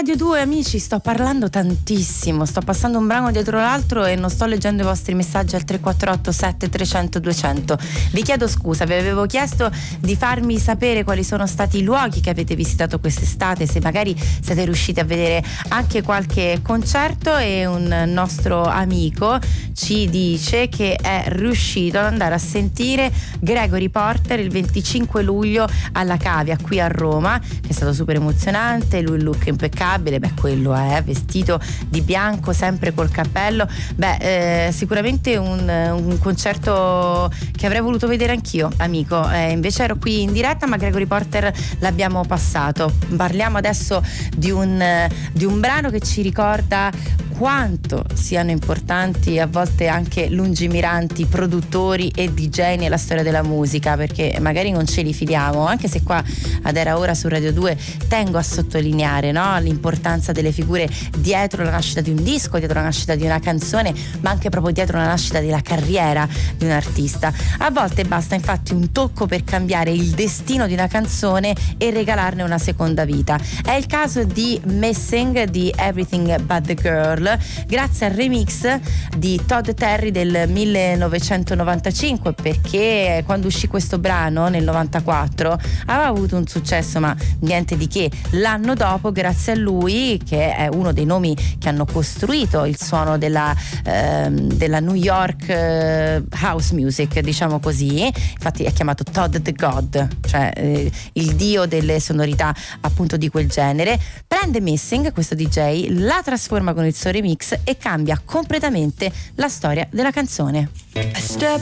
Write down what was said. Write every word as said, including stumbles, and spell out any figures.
Radio due, amici, sto parlando tantissimo, sto passando un brano dietro l'altro e non sto leggendo i vostri messaggi al tre quattro otto sette trecento duecento. Vi chiedo scusa, vi avevo chiesto di farmi sapere quali sono stati i luoghi che avete visitato quest'estate, se magari siete riusciti a vedere anche qualche concerto, e un nostro amico ci dice che è riuscito ad andare a sentire Gregory Porter il venticinque luglio alla Cavia qui a Roma, che è stato super emozionante. Lui il look impeccabile, beh quello è, vestito di bianco, sempre col cappello, beh eh, sicuramente un, un concerto che avrei voluto vedere anch'io, amico, eh, invece ero qui in diretta, ma Gregory Porter l'abbiamo passato. Parliamo adesso di un, di un brano che ci ricorda quanto siano importanti, a volte anche lungimiranti, produttori e D J nella storia della musica, perché magari non ce li fidiamo, anche se qua ad Era Ora su Radio due tengo a sottolineare, no, l'importanza delle figure dietro la nascita di un disco, dietro la nascita di una canzone, ma anche proprio dietro la nascita della carriera di un artista. A volte basta infatti un tocco per cambiare il destino di una canzone e regalarne una seconda vita. È il caso di Missing di Everything But The Girl, grazie al remix di Todd Terry del millenovecentonovantacinque, perché quando uscì questo brano nel novantaquattro aveva avuto un successo, ma niente di che. L'anno dopo, grazie a lui, che è uno dei nomi che hanno costruito il suono della, ehm, della New York eh, house music, diciamo così, infatti è chiamato Todd the God, cioè eh, il dio delle sonorità appunto di quel genere, prende Missing, questo D J, la trasforma con il suo remix e cambia completamente la storia della canzone. I step